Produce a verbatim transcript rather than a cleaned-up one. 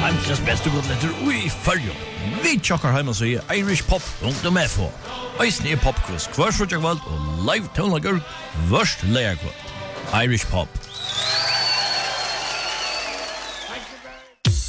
Heimsens beste godletter ui fyrjo. Vi tjokkar heima så i Irish Pop rundt om F H. Eisne er popquiz hver frutjagvald og live tonlager vørst leierkvald. Irish Pop.